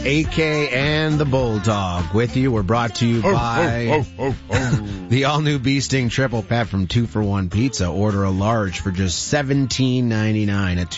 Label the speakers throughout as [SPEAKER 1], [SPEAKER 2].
[SPEAKER 1] AK and the Bulldog with you. We're brought to you by the all-new Bee Sting Triple Pet from 2-for-1 Pizza. Order a large for just $17.99 at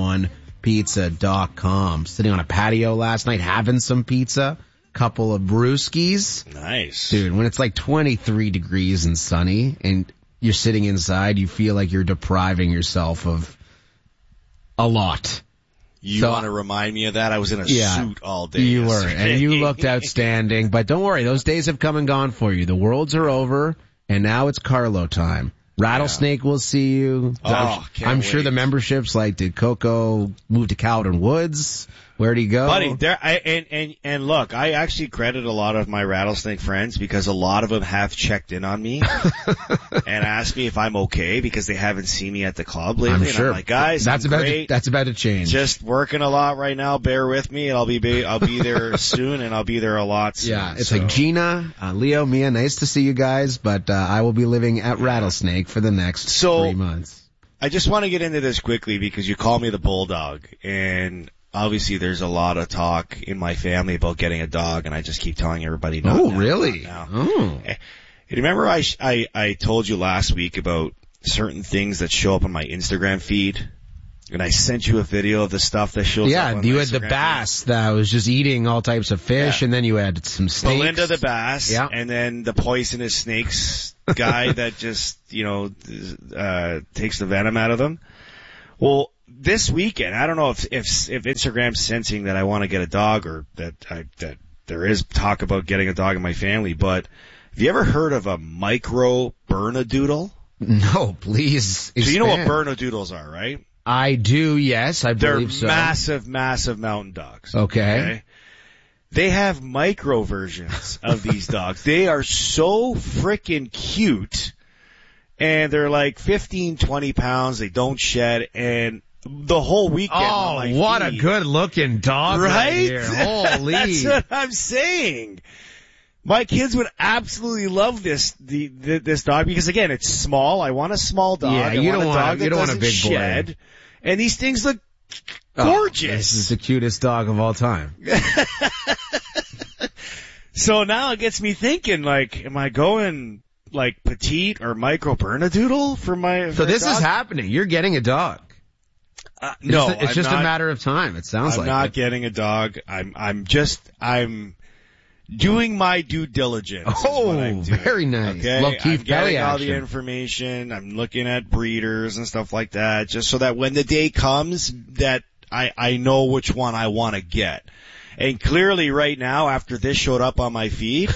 [SPEAKER 1] 2for1pizza.com. Sitting on a patio last night having some pizza, couple of brewskis.
[SPEAKER 2] Nice.
[SPEAKER 1] Dude, when it's like 23 degrees and sunny and you're sitting inside, you feel like you're depriving yourself of a lot.
[SPEAKER 2] You want to remind me of that? I was in a suit all day.
[SPEAKER 1] You were, and you looked outstanding. But don't worry, those days have come and gone for you. The worlds are over, and now it's Carlo time. Rattlesnake will see you. I'm sure the memberships, like, did Coco move to Calvin Woods? Where'd he go?
[SPEAKER 2] Buddy, and look, I actually credit a lot of my Rattlesnake friends because a lot of them have checked in on me and asked me if I'm okay because they haven't seen me at the club lately.
[SPEAKER 1] I'm
[SPEAKER 2] and
[SPEAKER 1] sure.
[SPEAKER 2] I'm like, guys,
[SPEAKER 1] that's about to change.
[SPEAKER 2] Just working a lot right now. Bear with me, and I'll be there soon, and I'll be there a lot soon.
[SPEAKER 1] Yeah, it's like Gina, Leo, Mia, nice to see you guys, but I will be living at Rattlesnake for the next 3 months.
[SPEAKER 2] I just want to get into this quickly because you call me the Bulldog, and obviously there's a lot of talk in my family about getting a dog, and I just keep telling everybody no.
[SPEAKER 1] Oh, really?
[SPEAKER 2] Oh. Remember I told you last week about certain things that show up on my Instagram feed? And I sent you a video of the stuff that shows up on my Instagram feed. Yeah, you had
[SPEAKER 1] the bass that was just eating all types of fish, and then you had some snakes.
[SPEAKER 2] Belinda the bass, and then the poisonous snakes guy that just, takes the venom out of them. Well, this weekend, I don't know if Instagram's sensing that I want to get a dog or that there is talk about getting a dog in my family, but have you ever heard of a micro Bernedoodle?
[SPEAKER 1] No, please expand.
[SPEAKER 2] So you know what Bernedoodles are, right?
[SPEAKER 1] I do, yes, I believe so.
[SPEAKER 2] They're massive, massive mountain dogs.
[SPEAKER 1] Okay.
[SPEAKER 2] They have micro versions of these dogs. They are so freaking cute. And they're like 15, 20 pounds. They don't shed. And the whole weekend on my
[SPEAKER 1] what
[SPEAKER 2] feed,
[SPEAKER 1] a good looking dog right here. Holy.
[SPEAKER 2] That's what I'm saying. My kids would absolutely love this dog because, again, it's small. I want a small dog.
[SPEAKER 1] Yeah, you don't want a big
[SPEAKER 2] shed.
[SPEAKER 1] boy.
[SPEAKER 2] And these things look gorgeous.
[SPEAKER 1] This is the cutest dog of all time.
[SPEAKER 2] So now it gets me thinking, like, am I going like petite or micro Bernedoodle for my?
[SPEAKER 1] So this is happening. You're getting a dog.
[SPEAKER 2] No,
[SPEAKER 1] it's just a matter of time. It sounds like
[SPEAKER 2] I'm not getting a dog. I'm doing my due diligence.
[SPEAKER 1] Oh, very nice.
[SPEAKER 2] Okay?
[SPEAKER 1] Love Keith
[SPEAKER 2] I'm getting
[SPEAKER 1] Kelly
[SPEAKER 2] all
[SPEAKER 1] action.
[SPEAKER 2] the information. I'm looking at breeders and stuff like that, just so that when the day comes, that I know which one I want to get. And clearly, right now, after this showed up on my feed,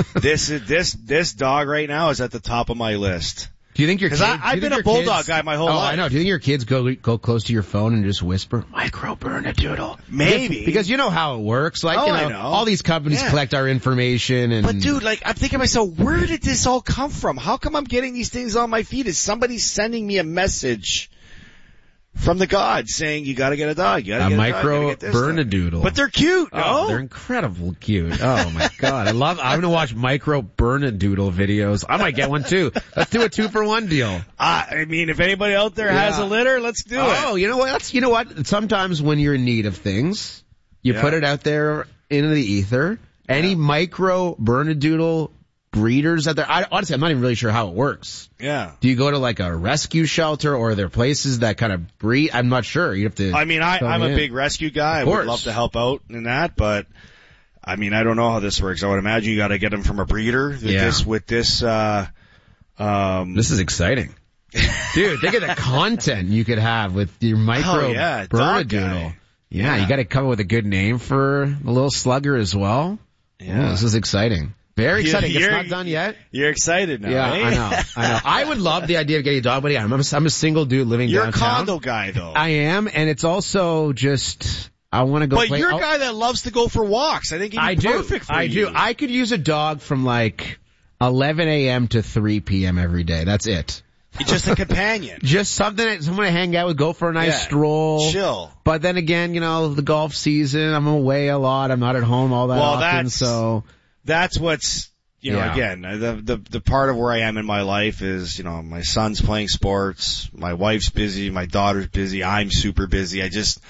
[SPEAKER 2] this dog right now is at the top of my list.
[SPEAKER 1] Do you think your kids?
[SPEAKER 2] Because I've been a bulldog guy my whole life.
[SPEAKER 1] I know. Do you think your kids go close to your phone and just whisper, "Micro Bernedoodle"?
[SPEAKER 2] Maybe.
[SPEAKER 1] Because you know how it works. Like,
[SPEAKER 2] I know.
[SPEAKER 1] all these companies collect our information and.
[SPEAKER 2] But dude, like, I'm thinking to myself, where did this all come from? How come I'm getting these things on my feed? Is somebody sending me a message from the gods saying you got to get a dog? You got to get a
[SPEAKER 1] micro Bernedoodle.
[SPEAKER 2] But they're cute.
[SPEAKER 1] Oh, they're incredible cute. Oh my god, I'm gonna watch micro Bernedoodle videos. I might get one too. Let's do a 2-for-1 deal.
[SPEAKER 2] I mean, if anybody out there has a litter, let's do it.
[SPEAKER 1] Oh, you know what? Sometimes when you're in need of things, you put it out there into the ether. Any micro Bernedoodle breeders out there? Honestly, I'm not even really sure how it works.
[SPEAKER 2] Yeah.
[SPEAKER 1] Do you go to like a rescue shelter, or are there places that kind of breed? I'm not sure. You have to.
[SPEAKER 2] I mean, I'm a big rescue guy. I would love to help out in that, but I mean, I don't know how this works. I would imagine you got to get them from a breeder. With this. This
[SPEAKER 1] is exciting. Dude, think of the content you could have with your micro Bernedoodle. Yeah, you got to come up with a good name for the little slugger as well. Yeah. This is exciting. Very exciting. It's not done yet.
[SPEAKER 2] You're excited now.
[SPEAKER 1] Yeah,
[SPEAKER 2] eh?
[SPEAKER 1] I know. I would love the idea of getting a dog, but I'm a single dude living downtown.
[SPEAKER 2] You're a condo guy, though.
[SPEAKER 1] I am, and it's also just, I want to go
[SPEAKER 2] But
[SPEAKER 1] play.
[SPEAKER 2] You're a guy that loves to go for walks. I think it'd be perfect for you.
[SPEAKER 1] I do. I could use a dog from like 11 a.m. to 3 p.m. every day. That's it.
[SPEAKER 2] It's just a companion.
[SPEAKER 1] Just someone to hang out with, go for a nice stroll.
[SPEAKER 2] Chill.
[SPEAKER 1] But then again, the golf season, I'm away a lot. I'm not at home all that often,
[SPEAKER 2] that's what's, again, the part of where I am in my life is, my son's playing sports, my wife's busy, my daughter's busy, I'm super busy.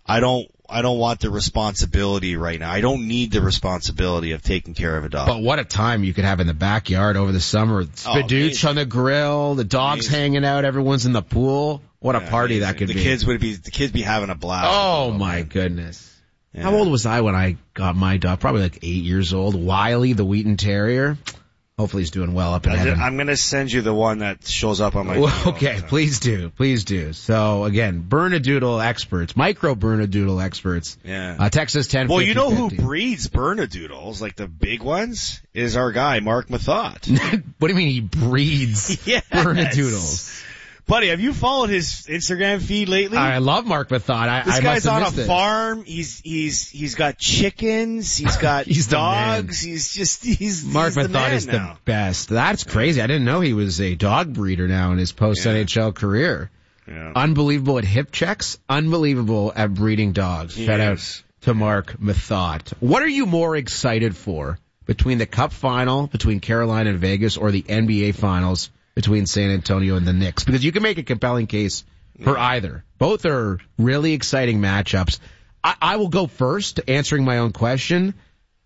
[SPEAKER 2] I don't want the responsibility right now. I don't need the responsibility of taking care of a dog.
[SPEAKER 1] But what a time you could have in the backyard over the summer. Spadooch on the grill, the dogs hanging out, everyone's in the pool. What a party that could be.
[SPEAKER 2] The kids be having a blast.
[SPEAKER 1] Oh my goodness. Yeah. How old was I when I got my dog? Probably like 8 years old. Wiley, the Wheaton Terrier. Hopefully he's doing well up in heaven.
[SPEAKER 2] I'm going to send you the one that shows up on my
[SPEAKER 1] Okay, please do. Please do. So, again, Bernedoodle experts, micro Bernedoodle experts.
[SPEAKER 2] Yeah.
[SPEAKER 1] Texas 10.
[SPEAKER 2] Well, you know who breeds Bernedoodles, like the big ones, is our guy, Mark Mathot.
[SPEAKER 1] What do you mean he breeds Bernedoodles?
[SPEAKER 2] Buddy, have you followed his Instagram feed lately?
[SPEAKER 1] I love Mark Mathot.
[SPEAKER 2] This guy's on a farm. He's got chickens. He's got dogs. He's
[SPEAKER 1] Mark Mathot is the best. That's crazy. I didn't know he was a dog breeder now in his post NHL career.
[SPEAKER 2] Yeah.
[SPEAKER 1] Unbelievable at hip checks. Unbelievable at breeding dogs. Shout out to Mark Mathot. What are you more excited for between the Cup final between Carolina and Vegas or the NBA finals between San Antonio and the Knicks? Because you can make a compelling case for either. Both are really exciting matchups. I will go first, answering my own question.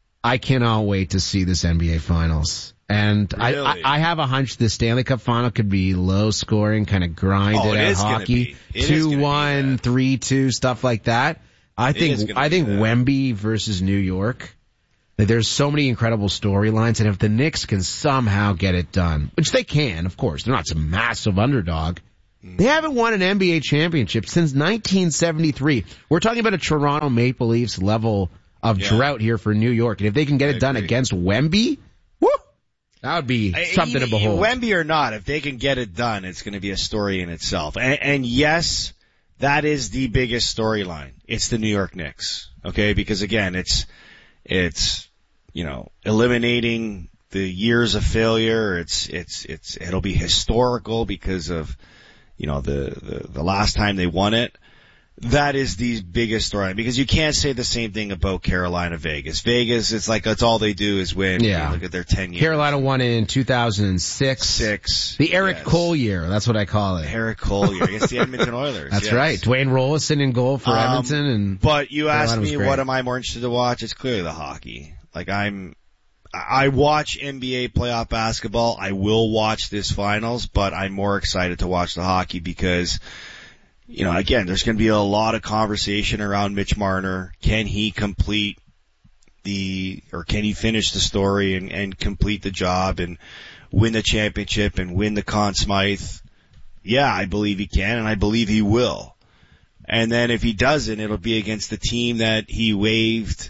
[SPEAKER 1] I cannot wait to see this NBA Finals. And really? I have a hunch the Stanley Cup Final could be low scoring, kind of grinded out hockey. 2-1, 3-2, stuff like that. I think Wemby versus New York. There's so many incredible storylines, and if the Knicks can somehow get it done, which they can, of course, they're not some massive underdog. They haven't won an NBA championship since 1973. We're talking about a Toronto Maple Leafs level of drought here for New York, and if they can get it done against Wemby, woo, that would be something to behold.
[SPEAKER 2] Wemby or not, if they can get it done, it's going to be a story in itself. And yes, that is the biggest storyline. It's the New York Knicks, okay? Because again, it's eliminating the years of failure. It'll be historical because of, the last time they won it. That is the biggest story, because you can't say the same thing about Carolina, Vegas. Vegas, it's like that's all they do is win.
[SPEAKER 1] Yeah.
[SPEAKER 2] Look at their 10 years.
[SPEAKER 1] Carolina won in 2006. The Eric Cole year. That's what I call it.
[SPEAKER 2] Eric Cole year against the Edmonton Oilers.
[SPEAKER 1] That's right. Dwayne Rollison in goal for Edmonton.
[SPEAKER 2] But you asked me what am I more interested to watch? It's clearly the hockey. Like I watch NBA playoff basketball. I will watch this finals, but I'm more excited to watch the hockey because, again, there's going to be a lot of conversation around Mitch Marner. Can he can he finish the story and complete the job and win the championship and win the Conn Smythe? Yeah, I believe he can, and I believe he will. And then if he doesn't, it'll be against the team that he waived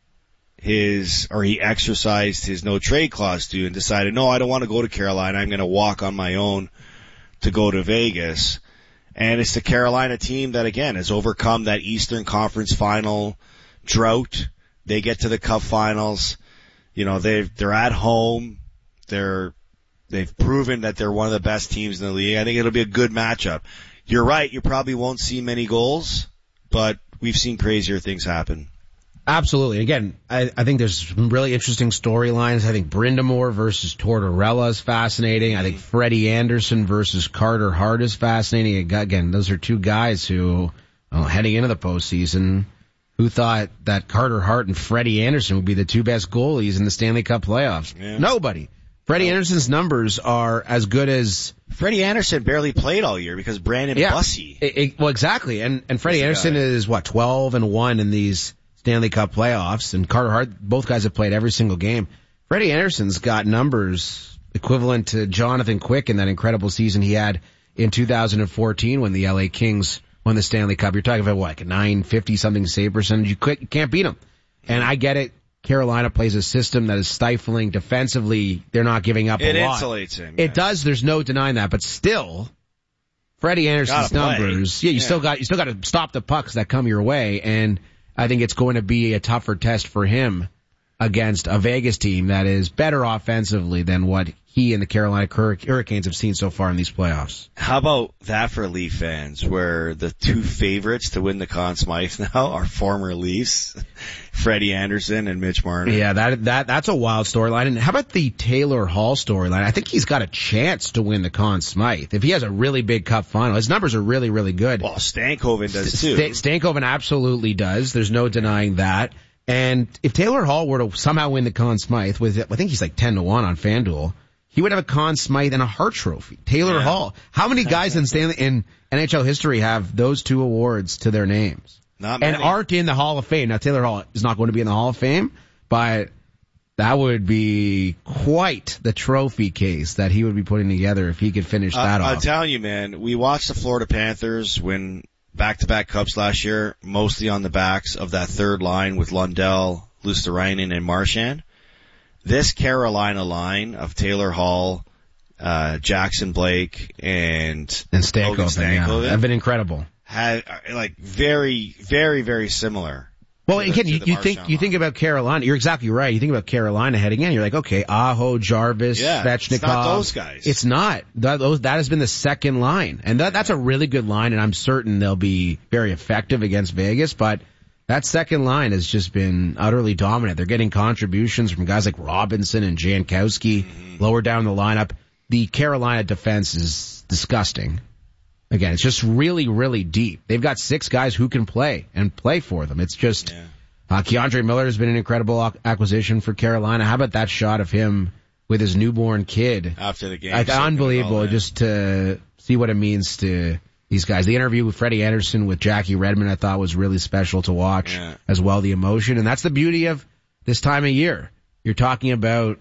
[SPEAKER 2] he exercised his no trade clause to and decided, no, I don't want to go to Carolina. I'm going to walk on my own to go to Vegas. And it's the Carolina team that, again, has overcome that Eastern Conference final drought. They get to the Cup finals. They're at home. They've proven that they're one of the best teams in the league. I think it'll be a good matchup. You're right. You probably won't see many goals, but we've seen crazier things happen.
[SPEAKER 1] Absolutely. Again, I think there's some really interesting storylines. I think Brind'Amour versus Tortorella is fascinating. I think Freddie Anderson versus Carter Hart is fascinating. Again, those are two guys who, heading into the postseason, who thought that Carter Hart and Freddie Anderson would be the two best goalies in the Stanley Cup playoffs? Yeah. Nobody. Freddie Anderson's numbers are as good as...
[SPEAKER 2] Freddie Anderson barely played all year because Brandon Bussey.
[SPEAKER 1] Well, exactly. And Freddie Anderson is, 12-1 in these Stanley Cup playoffs, and Carter Hart, both guys have played every single game. Freddie Anderson's got numbers equivalent to Jonathan Quick in that incredible season he had in 2014 when the LA Kings won the Stanley Cup. You're talking about like a 950-something save percentage. You can't beat him. And I get it. Carolina plays a system that is stifling defensively. They're not giving up a lot.
[SPEAKER 2] It insulates him.
[SPEAKER 1] It does. There's no denying that. But still, Freddie Anderson's numbers. Yeah, you still got to stop the pucks that come your way. And I think it's going to be a tougher test for him against a Vegas team that is better offensively than what he and the Carolina Hurricanes have seen so far in these playoffs.
[SPEAKER 2] How about that for Leaf fans, where the two favorites to win the Conn Smythe now are former Leafs, Freddie Anderson and Mitch Marner?
[SPEAKER 1] Yeah, that's a wild storyline. And how about the Taylor Hall storyline? I think he's got a chance to win the Conn Smythe. If he has a really big cup final, his numbers are really, really good.
[SPEAKER 2] Well, Stankoven does too.
[SPEAKER 1] Stankoven absolutely does. There's no denying that. And if Taylor Hall were to somehow win the Conn Smythe, with I think he's like 10-1 on FanDuel, he would have a Conn Smythe and a Hart Trophy. Taylor Hall. How many guys in NHL history have those two awards to their names?
[SPEAKER 2] Not many.
[SPEAKER 1] And aren't in the Hall of Fame. Now, Taylor Hall is not going to be in the Hall of Fame, but that would be quite the trophy case that he would be putting together if he could finish that off.
[SPEAKER 2] I'm telling you, man, we watched the Florida Panthers win back-to-back cups last year, mostly on the backs of that third line with Lundell, Luostarinen, and Marchand. This Carolina line of Taylor Hall, Jackson Blake, and
[SPEAKER 1] Stankoven have been incredible.
[SPEAKER 2] Had very, very, very similar.
[SPEAKER 1] Well, again, you think about Carolina. You're exactly right. You think about Carolina heading in. You're like, okay, Aho, Jarvis, Svechnikov.
[SPEAKER 2] It's not those guys.
[SPEAKER 1] It's not. That has been the second line, and that's a really good line. And I'm certain they'll be very effective against Vegas. But that second line has just been utterly dominant. They're getting contributions from guys like Robinson and Jankowski lower down the lineup. The Carolina defense is disgusting. Again, it's just really, really deep. They've got 6 guys who can play and play for them. It's just, Keandre Miller has been an incredible acquisition for Carolina. How about that shot of him with his newborn kid?
[SPEAKER 2] After the game.
[SPEAKER 1] Unbelievable, just to see what it means to these guys. The interview with Freddie Anderson with Jackie Redmond I thought was really special to watch as well, the emotion. And that's the beauty of this time of year. You're talking about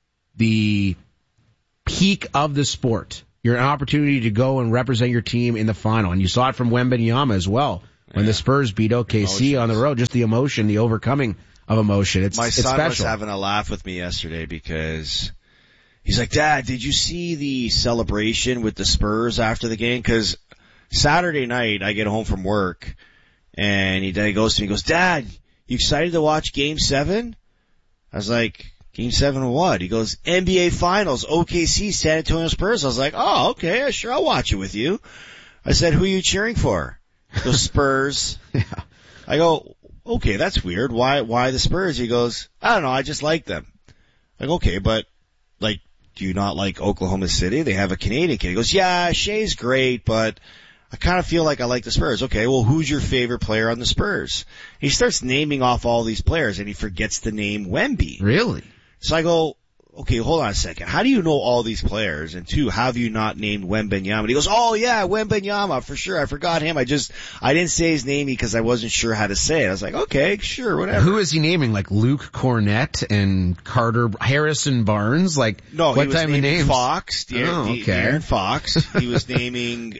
[SPEAKER 1] the peak of the sport. You're an opportunity to go and represent your team in the final. And you saw it from Wembanyama as well. When the Spurs beat OKC on the road, just the emotion, the overcoming of emotion.
[SPEAKER 2] My son
[SPEAKER 1] special.
[SPEAKER 2] Was having a laugh with me yesterday because he's like, Dad, did you see the celebration with the Spurs after the game? Because Saturday night I get home from work and he goes to me, he goes, Dad, you excited to watch Game 7? I was like, Game 7 of what? He goes, NBA Finals, OKC, San Antonio Spurs. I was like, oh, okay, sure, I'll watch it with you. I said, who are you cheering for? The Spurs. I go, okay, that's weird. Why the Spurs? He goes, I don't know, I just like them. I go, okay, but, do you not like Oklahoma City? They have a Canadian kid. He goes, yeah, Shea's great, but I kind of feel like I like the Spurs. Okay, well, who's your favorite player on the Spurs? He starts naming off all these players, and he forgets to name Wemby.
[SPEAKER 1] Really?
[SPEAKER 2] So I go, okay, hold on a second. How do you know all these players? And 2, how have you not named Wembanyama? And he goes, oh yeah, Wembanyama, for sure. I forgot him. I didn't say his name because I wasn't sure how to say it. I was like, okay, sure, whatever.
[SPEAKER 1] Who is he naming? Like Luke Cornett and Harrison Barnes?
[SPEAKER 2] No,
[SPEAKER 1] what
[SPEAKER 2] he was
[SPEAKER 1] type of names?
[SPEAKER 2] Fox, De'Aaron Fox. He was naming,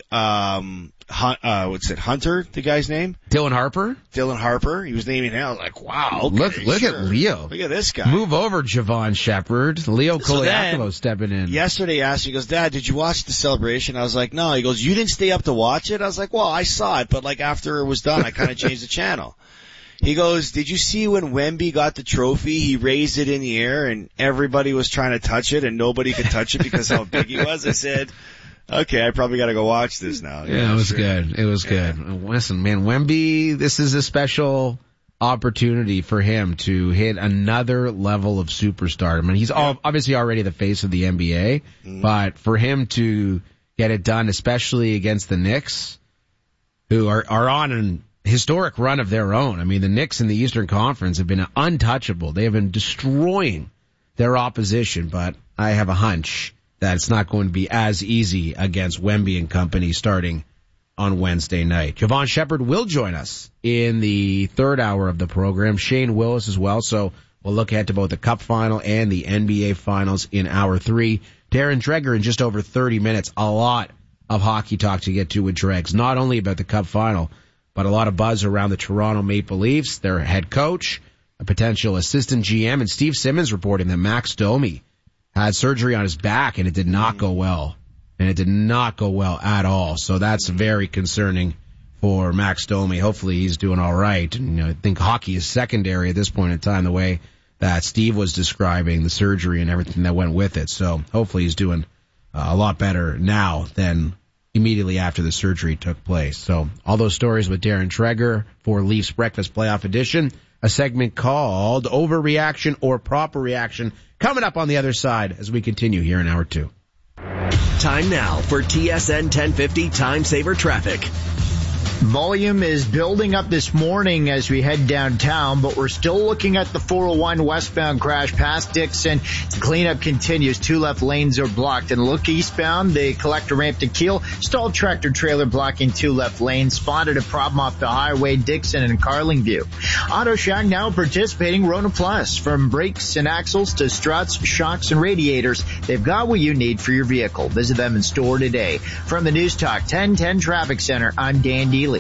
[SPEAKER 2] Hunter, the guy's name?
[SPEAKER 1] Dylan Harper.
[SPEAKER 2] He was naming him. I was like, wow, okay,
[SPEAKER 1] Look at Leo.
[SPEAKER 2] Look at this guy.
[SPEAKER 1] Move over, Javon Shepherd. Leo Koliakovo stepping in.
[SPEAKER 2] Yesterday he asked me, he goes, Dad, did you watch the celebration? I was like, no. He goes, you didn't stay up to watch it? I was like, well, I saw it, but after it was done, I kind of changed the channel. He goes, did you see when Wemby got the trophy? He raised it in the air and everybody was trying to touch it and nobody could touch it because how big he was. I said, okay, I probably got to go watch this now.
[SPEAKER 1] Yeah, it was good. It was good. Listen, man, Wemby, this is a special opportunity for him to hit another level of superstardom. I mean, he's obviously already the face of the NBA, but for him to get it done, especially against the Knicks, who are on an historic run of their own. I mean, the Knicks in the Eastern Conference have been untouchable. They have been destroying their opposition, but I have a hunch that it's not going to be as easy against Wemby and company starting on Wednesday night. Javon Shepherd will join us in the third hour of the program. Shane Willis as well. So we'll look ahead to both the Cup Final and the NBA Finals in hour 3. Darren Dreger in just over 30 minutes. A lot of hockey talk to get to with Dregs. Not only about the Cup Final, but a lot of buzz around the Toronto Maple Leafs, their head coach, a potential assistant GM, and Steve Simmons reporting that Max Domi had surgery on his back and it did not go well. And it did not go well at all. So that's very concerning for Max Domi. Hopefully he's doing all right. And, I think hockey is secondary at this point in time, the way that Steve was describing, the surgery and everything that went with it. So hopefully he's doing a lot better now than immediately after the surgery took place. So all those stories with Darren Treger for Leafs Breakfast Playoff Edition, a segment called Overreaction or Proper Reaction, coming up on the other side as we continue here in hour 2.
[SPEAKER 3] Time now for TSN 1050 Time Saver Traffic.
[SPEAKER 4] Volume is building up this morning as we head downtown, but we're still looking at the 401 westbound crash past Dixon. The cleanup continues. 2 left lanes are blocked. And look eastbound, the collector ramp to Kiel. Stalled tractor trailer blocking 2 left lanes. Spotted a problem off the highway, Dixon and Carlingview. Auto Shack now participating Rona Plus. From brakes and axles to struts, shocks, and radiators, they've got what you need for your vehicle. Visit them in store today. From the News Talk 1010 Traffic Center, I'm Dan Dealey.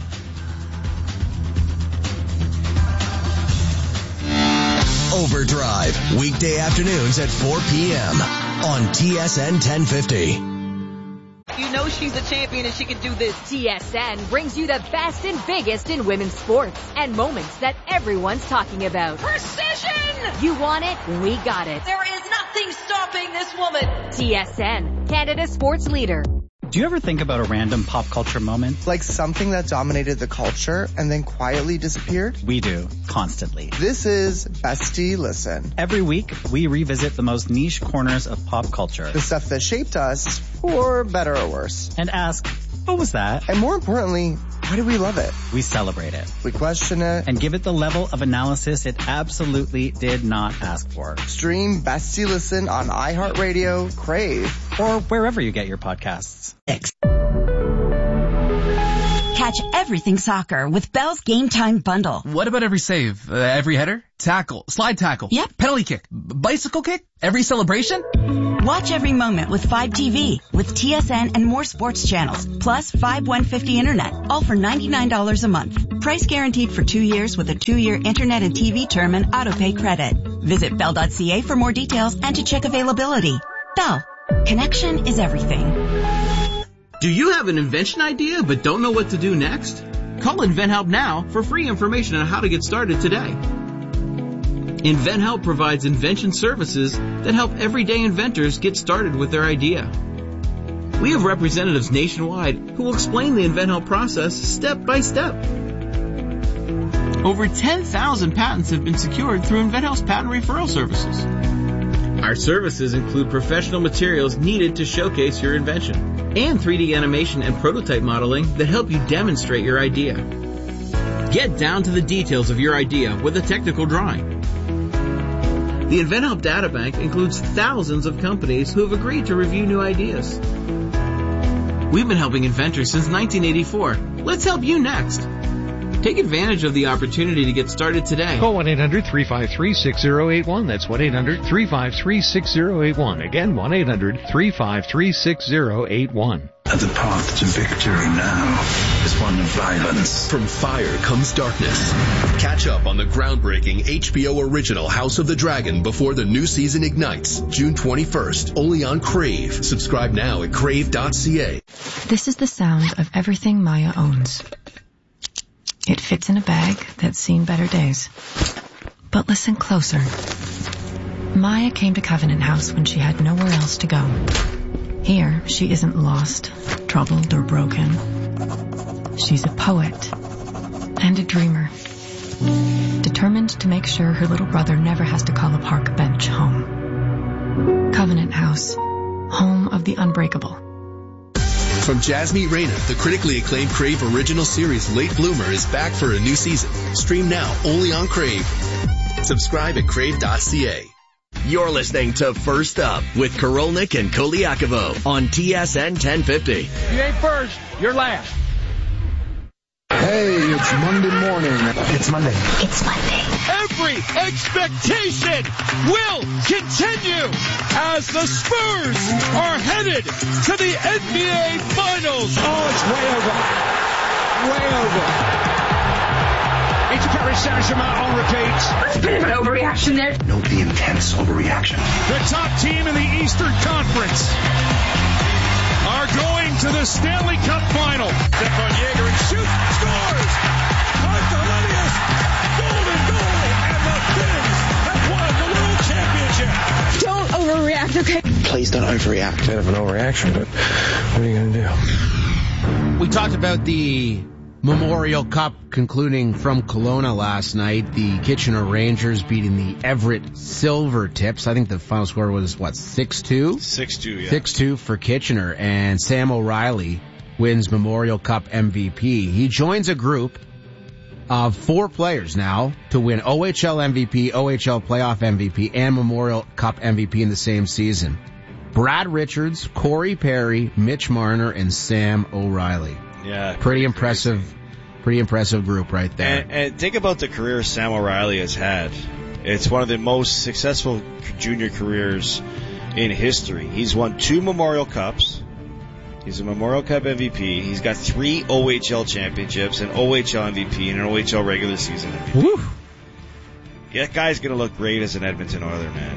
[SPEAKER 3] Overdrive, weekday afternoons at 4 p.m. on TSN 1050.
[SPEAKER 5] You know she's a champion and she can do this.
[SPEAKER 6] TSN brings you the best and biggest in women's sports and moments that everyone's talking about.
[SPEAKER 5] Precision!
[SPEAKER 6] You want it? We got it.
[SPEAKER 5] There is nothing stopping this woman.
[SPEAKER 6] TSN, Canada's sports leader.
[SPEAKER 7] Do you ever think about a random pop culture moment?
[SPEAKER 8] Like something that dominated the culture and then quietly disappeared?
[SPEAKER 7] We do, constantly.
[SPEAKER 8] This is Bestie Listen.
[SPEAKER 7] Every week, we revisit the most niche corners of pop culture.
[SPEAKER 8] The stuff that shaped us, for better or worse.
[SPEAKER 7] And ask, what was that?
[SPEAKER 8] And more importantly, why do we love it?
[SPEAKER 7] We celebrate it.
[SPEAKER 8] We question it.
[SPEAKER 7] And give it the level of analysis it absolutely did not ask for.
[SPEAKER 8] Stream Bestie Listen on iHeartRadio, Crave,
[SPEAKER 7] or wherever you get your podcasts.
[SPEAKER 9] Catch everything soccer with Bell's Game Time Bundle.
[SPEAKER 10] What about every save? Every header? Tackle? Slide tackle?
[SPEAKER 9] Yep.
[SPEAKER 10] Penalty kick? Bicycle kick? Every celebration?
[SPEAKER 9] Watch every moment with 5TV, with TSN and more sports channels, plus 5150 internet, all for $99 a month. Price guaranteed for 2 years with a 2-year internet and TV term and autopay credit. Visit Bell.ca for more details and to check availability. Bell. Connection is everything.
[SPEAKER 11] Do you have an invention idea but don't know what to do next? Call InventHelp now for free information on how to get started today. InventHelp provides invention services that help everyday inventors get started with their idea. We have representatives nationwide who will explain the InventHelp process step by step. Over 10,000 patents have been secured through InventHelp's patent referral services. Our services include professional materials needed to showcase your invention and 3D animation and prototype modeling that help you demonstrate your idea. Get down to the details of your idea with a technical drawing. The InventHelp Databank includes thousands of companies who have agreed to review new ideas. We've been helping inventors since 1984. Let's help you next. Take advantage of the opportunity to get started today.
[SPEAKER 12] Call 1-800-353-6081. That's 1-800-353-6081. Again, 1-800-353-6081.
[SPEAKER 13] The path to victory now is one of violence.
[SPEAKER 3] From fire comes darkness. Catch up on the groundbreaking HBO original House of the Dragon before the new season ignites, June 21st, only on Crave. Subscribe now at crave.ca.
[SPEAKER 14] This is the sound of everything Maya owns. It fits in a bag that's seen better days. But listen closer. Maya came to Covenant House when she had nowhere else to go. Here, she isn't lost, troubled, or broken. She's a poet and a dreamer, determined to make sure her little brother never has to call a park bench home. Covenant House, home of the unbreakable.
[SPEAKER 3] From Jasmine Reyna, the critically acclaimed Crave original series Late Bloomer is back for a new season. Stream now only on Crave. Subscribe at crave.ca. You're listening to First Up with Korolnik and Koliakovo on TSN 1050.
[SPEAKER 15] You ain't first, you're last.
[SPEAKER 16] Hey, it's Monday morning.
[SPEAKER 15] It's Monday.
[SPEAKER 9] It's Monday.
[SPEAKER 15] Every expectation will continue as the Spurs are headed to the NBA Finals.
[SPEAKER 17] Oh, it's way over. Way over.
[SPEAKER 15] It's Paris Saint-Germain on repeat.
[SPEAKER 18] That's a bit of an overreaction there.
[SPEAKER 13] Note the intense overreaction.
[SPEAKER 15] The top team in the Eastern Conference are going to the Stanley Cup Final. Stefan Jaeger and shoots, scores! Arthur Lenius, golden goal, and the Finns have
[SPEAKER 12] please don't overreact.
[SPEAKER 19] Bit of an overreaction, but what are you going to do?
[SPEAKER 1] We talked about the Memorial Cup concluding from Kelowna last night. The Kitchener Rangers beating the Everett Silvertips. I think the final score was, 6-2?
[SPEAKER 2] 6-2, yeah.
[SPEAKER 1] 6-2 for Kitchener. And Sam O'Reilly wins Memorial Cup MVP. He joins a group of 4 players now to win OHL MVP, OHL Playoff MVP, and Memorial Cup MVP in the same season. Brad Richards, Corey Perry, Mitch Marner, and Sam O'Reilly.
[SPEAKER 2] Yeah.
[SPEAKER 1] Pretty impressive group right there.
[SPEAKER 2] And think about the career Sam O'Reilly has had. It's one of the most successful junior careers in history. He's won 2 Memorial Cups. He's a Memorial Cup MVP. He's got 3 OHL championships, an OHL MVP, and an OHL regular season MVP.
[SPEAKER 1] Woo.
[SPEAKER 2] Yeah, that guy's going to look great as an Edmonton Oiler, man.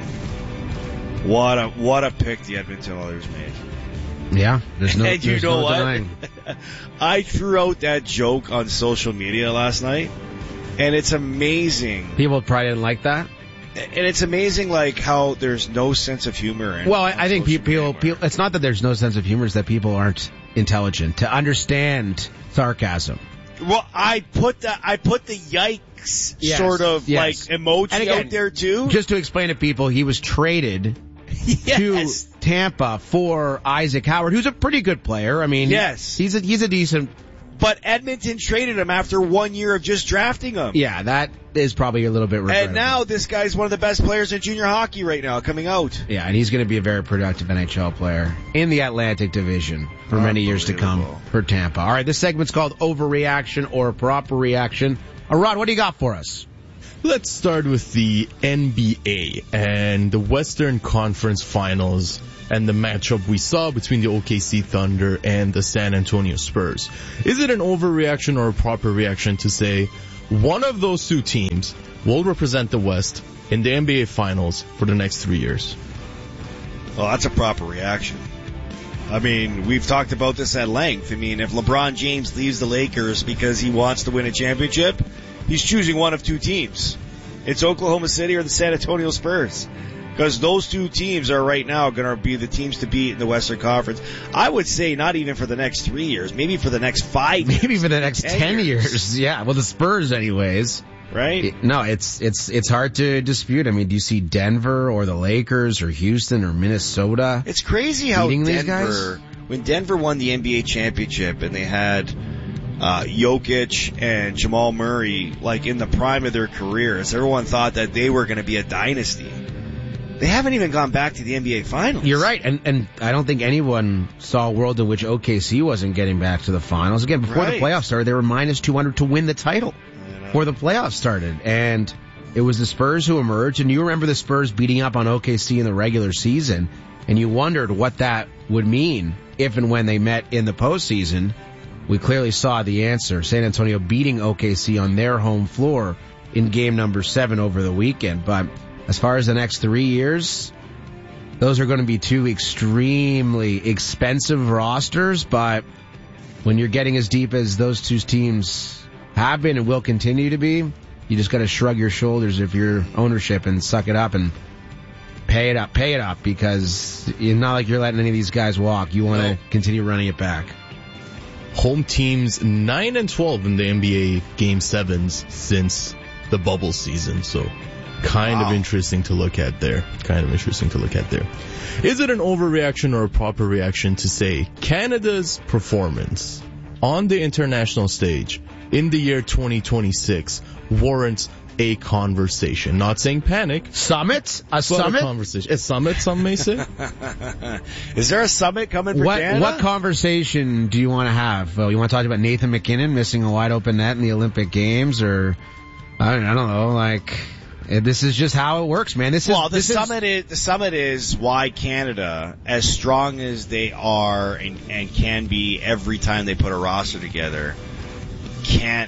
[SPEAKER 2] What a pick the Edmonton Oilers made.
[SPEAKER 1] Yeah, there's no
[SPEAKER 2] denying. I threw out that joke on social media last night, and it's amazing.
[SPEAKER 1] People probably didn't like that.
[SPEAKER 2] And it's amazing, like, how there's no sense of humor.
[SPEAKER 1] Well, I think people, it's not that there's no sense of humor, it's that people aren't intelligent to understand sarcasm.
[SPEAKER 2] Well, I put the yikes sort of like emoji out there too.
[SPEAKER 1] Just to explain to people, he was traded to Tampa for Isaac Howard, who's a pretty good player. I mean, he's a decent.
[SPEAKER 2] But Edmonton traded him after 1 year of just drafting him.
[SPEAKER 1] Yeah, that is probably a little bit regrettable.
[SPEAKER 2] And now this guy's one of the best players in junior hockey right now, coming out.
[SPEAKER 1] Yeah, and he's going to be a very productive NHL player in the Atlantic Division for many years to come for Tampa. All right, this segment's called Overreaction or Proper Reaction. Rod, what do you got for us?
[SPEAKER 20] Let's start with the NBA and the Western Conference Finals and the matchup we saw between the OKC Thunder and the San Antonio Spurs. Is it an overreaction or a proper reaction to say one of those 2 teams will represent the West in the NBA Finals for the next 3 years?
[SPEAKER 2] Well, that's a proper reaction. I mean, we've talked about this at length. I mean, if LeBron James leaves the Lakers because he wants to win a championship, he's choosing one of 2 teams. It's Oklahoma City or the San Antonio Spurs. Because those 2 teams are right now going to be the teams to beat in the Western Conference. I would say not even for the next 3 years, maybe for the next 5 years.
[SPEAKER 1] Maybe for the next 10 years. Yeah, well, the Spurs anyways.
[SPEAKER 2] Right?
[SPEAKER 1] No, it's hard to dispute. I mean, do you see Denver or the Lakers or Houston or Minnesota?
[SPEAKER 2] It's crazy how Denver, when Denver won the NBA championship and they had Jokic and Jamal Murray like in the prime of their careers, everyone thought that they were going to be a dynasty. They haven't even gone back to the NBA Finals.
[SPEAKER 1] You're right, and I don't think anyone saw a world in which OKC wasn't getting back to the Finals. Again, before the playoffs started, they were minus 200 to win the title before the playoffs started. And it was the Spurs who emerged, and you remember the Spurs beating up on OKC in the regular season, and you wondered what that would mean if and when they met in the postseason. We clearly saw the answer. San Antonio beating OKC on their home floor in game number 7 over the weekend. But as far as the next 3 years, those are going to be 2 extremely expensive rosters, but when you're getting as deep as those 2 teams have been and will continue to be, you just got to shrug your shoulders if you're ownership and suck it up and pay it up, because it's not like you're letting any of these guys walk. You want to continue running it back.
[SPEAKER 20] Home teams 9-12 in the NBA Game 7s since the bubble season, so kind of interesting to look at there. Is it an overreaction or a proper reaction to say Canada's performance on the international stage in the year 2026 warrants a conversation? Not saying panic.
[SPEAKER 1] Summit? A summit?
[SPEAKER 20] A conversation. A summit, some may say.
[SPEAKER 2] Is there a summit coming for Canada?
[SPEAKER 1] What conversation do you want to have? Well, you want to talk about Nathan McKinnon missing a wide open net in the Olympic Games, or I don't know, like, this is just how it works, man.
[SPEAKER 2] The summit is why Canada, as strong as they are and can be every time they put a roster together, can't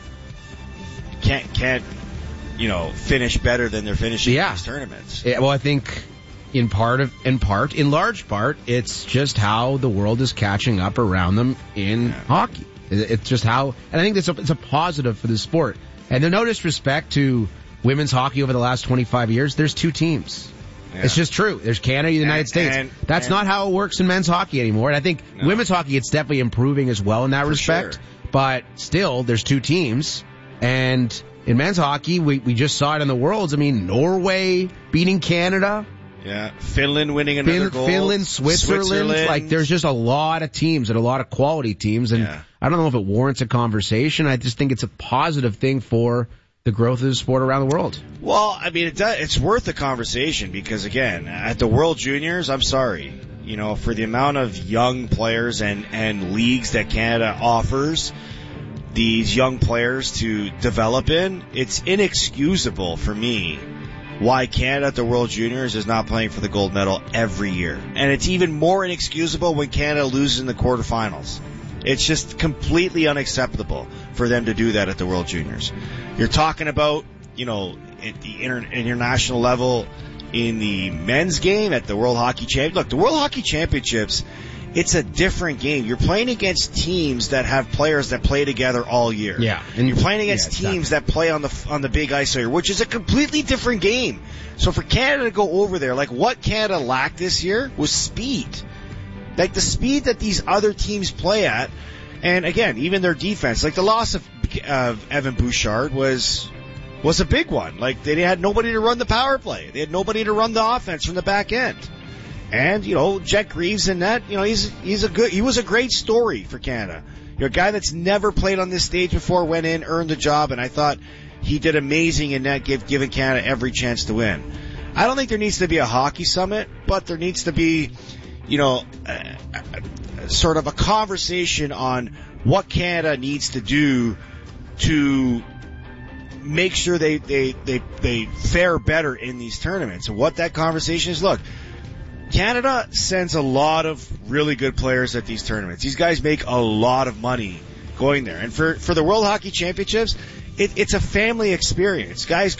[SPEAKER 2] finish better than they're finishing in these tournaments.
[SPEAKER 1] Yeah, well, I think in large part, it's just how the world is catching up around them in hockey. It's just how, and I think it's a positive for the sport. And no disrespect to women's hockey over the last 25 years, there's 2 teams. Yeah. It's just true. There's Canada, the United States. That's not how it works in men's hockey anymore. And I think women's hockey, it's definitely improving as well in that respect.
[SPEAKER 2] Sure.
[SPEAKER 1] But still, there's two teams. And in men's hockey, we just saw it in the Worlds. I mean, Norway beating Canada.
[SPEAKER 2] Yeah. Finland winning another goal.
[SPEAKER 1] Finland, Switzerland. Like, there's just a lot of teams and a lot of quality teams. And I don't know if it warrants a conversation. I just think it's a positive thing for the growth of the sport around the world.
[SPEAKER 2] Well, I mean, it's worth a conversation because, again, at the World Juniors, I'm sorry, for the amount of young players and leagues that Canada offers these young players to develop in, it's inexcusable for me why Canada at the World Juniors is not playing for the gold medal every year. And it's even more inexcusable when Canada loses in the quarterfinals. It's just completely unacceptable for them to do that at the World Juniors. You're talking about, at the international level in the men's game at the World Hockey Championship. Look, the World Hockey Championships, it's a different game. You're playing against teams that have players that play together all year.
[SPEAKER 1] Yeah.
[SPEAKER 2] And you're playing against teams that play on the big ice here, which is a completely different game. So for Canada to go over there, like what Canada lacked this year was speed. Like the speed that these other teams play at. And again, even their defense, like the loss of Evan Bouchard was a big one. Like they had nobody to run the power play. They had nobody to run the offense from the back end. And, Jet Greaves in net, he was a great story for Canada. You're a guy that's never played on this stage before, went in, earned the job, and I thought he did amazing in net, giving Canada every chance to win. I don't think there needs to be a hockey summit, but there needs to be, sort of a conversation on what Canada needs to do to make sure they fare better in these tournaments. And what that conversation is, look, Canada sends a lot of really good players at these tournaments. These guys make a lot of money going there. And for the World Hockey Championships, it's a family experience. Guys